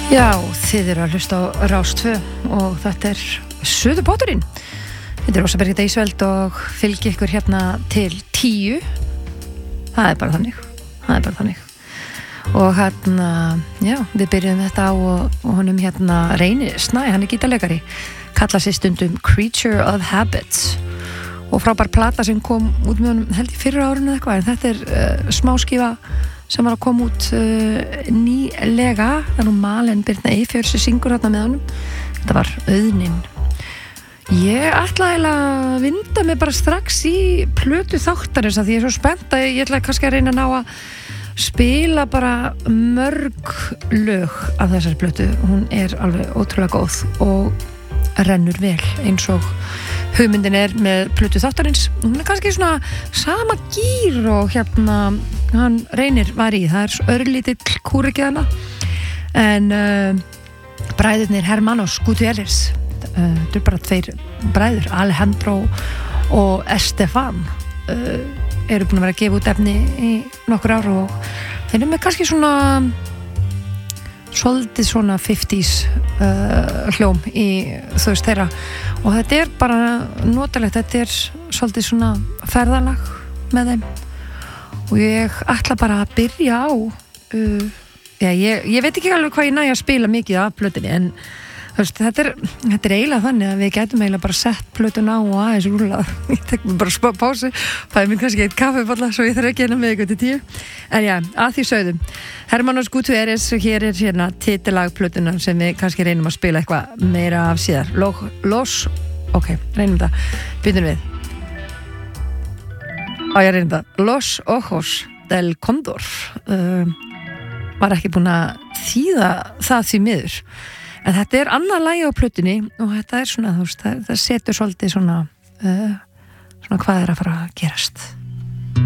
Já, þið eru að hlusta á Rás 2 og þetta er Suðupotturinn. Þetta er Rósa Birgitta Ísveld og fylgi ykkur hérna til 10. Það er bara þannig. Og hérna, já, við byrjum þetta á og honum hérna Reyni Snæ, hann er gítarleikari, kalla sig stundum Creature of Habits og frábær plata sem kom út með honum held í fyrra árinu eða eitthvað, en þetta er smáskífa sem var að koma út nýlega. Það er nú Malen Birna Eyfjörð sem syngur hérna með honum. Þetta var Auðnin. Ég ætla að vinda mig bara strax í plötu þáttarins að því ég er svo spennt að ég ætla kannski að reyna að ná að spila bara mörg lög af þessari plötu. Hún er alveg ótrúlega góð og rennur vel eins og hugmyndin er með plötu þáttarins. Hún er kannski svona sama gír og hérna hann Reynir var í. Það er svo örlítill kúriki hana en bræðurnir Hermanos Gutierrez, þetta er bara tveir bræður, Alejandro og Estefan, eru búin að vera að gefa út efni í nokkur ár og þeir eru með kannski svona svolítið svona 50s hljóm í þú veist þeirra og þetta er bara notalegt, þetta er svolítið svona ferðalag með þeim og ég ætla bara að byrja á ég veit ekki alveg hvað ég næ að spila mikið af plötunni en veist, þetta er eiginlega þannig að við gætum eiginlega bara sett plötuna á og aðeins rúla. Ég tek mér bara smá pásu, fæði mér kannski eitt kaffiballa svo ég þarf ekki hérna með ykkur til 10. En já, að því sögðum. Hermanos Gutierrez, hér er hérna titilag plötuna sem við kannski reynum að spila eitthvað meira af síðar. Ok, reynum það. Byrjum við. Ég reynum það. Los Ojos del Condor. Var ekki búin að þýða það því miður. En þetta er annað lagi á plötunni og þetta er svona, þú veist, það setur svolítið svona hvað er að fara að gerast.